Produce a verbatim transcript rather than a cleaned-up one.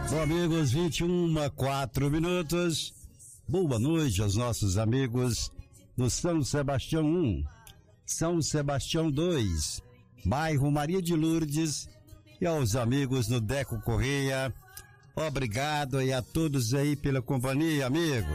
Bom, amigos, vinte e um a quatro minutos. Boa noite aos nossos amigos do São Sebastião um, São Sebastião dois, bairro Maria de Lourdes, e aos amigos no Deco Correia. Obrigado aí a todos aí pela companhia, amigos.